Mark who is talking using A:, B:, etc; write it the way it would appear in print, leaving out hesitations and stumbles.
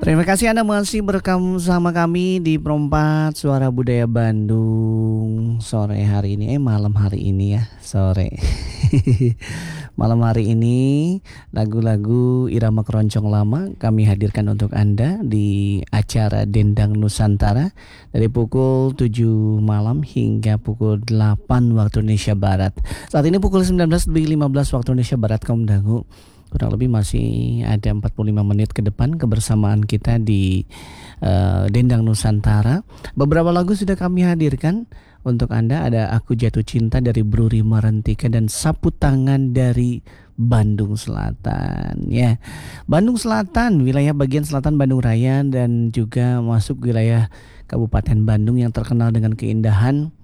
A: Terima kasih Anda masih bersama kami di Perempat Suara Budaya Bandung sore hari ini, malam hari ini ya, sore. Malam hari ini lagu-lagu irama keroncong lama kami hadirkan untuk Anda di acara Dendang Nusantara dari pukul 7 malam hingga pukul 8 waktu Indonesia Barat. Saat ini pukul 19.15 waktu Indonesia Barat, kaum dangu. Kurang lebih masih ada 45 menit ke depan kebersamaan kita di Dendang Nusantara. Beberapa lagu sudah kami hadirkan untuk Anda. Ada Aku Jatuh Cinta dari Bru Rima Rentika dan Sapu Tangan dari Bandung Selatan. Ya, Bandung Selatan, wilayah bagian selatan Bandung Raya dan juga masuk wilayah Kabupaten Bandung yang terkenal dengan keindahan